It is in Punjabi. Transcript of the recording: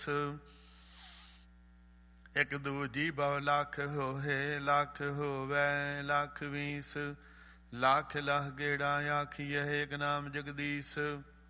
ਇੱਕ ਦੂਜੀ ਬਹੁ ਲੱਖ ਹੋਏ, ਲੱਖ ਹੋਵੈ ਲੱਖ 20। ਲੱਖ ਲਖ ਗੇੜਾ ਆਖੀਏ, ਇੱਕ ਨਾਮ ਜਗਦੀਸ਼।